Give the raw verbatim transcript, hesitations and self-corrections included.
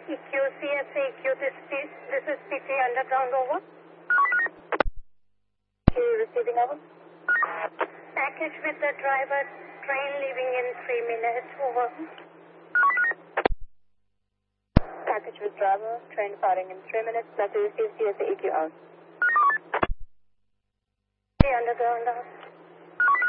E Q C S A E Q, this, this is P T Underground, over. Q receiving, over. Package with the driver, train leaving in three minutes, over. Package with driver, train departing in three minutes, that's a receive C S A E Q out. P T Underground, out.